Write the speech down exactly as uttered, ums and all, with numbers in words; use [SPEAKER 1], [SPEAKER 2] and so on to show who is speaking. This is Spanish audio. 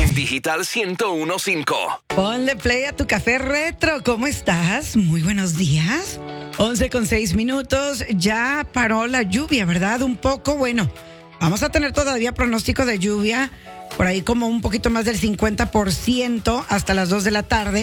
[SPEAKER 1] Digital ciento uno punto cinco.
[SPEAKER 2] Ponle play a tu café retro. ¿Cómo estás? Muy buenos días. once con seis minutos. Ya paró la lluvia, ¿verdad? Un poco, bueno. Vamos a tener todavía pronóstico de lluvia. Por ahí como un poquito más del cincuenta por ciento hasta las dos de la tarde.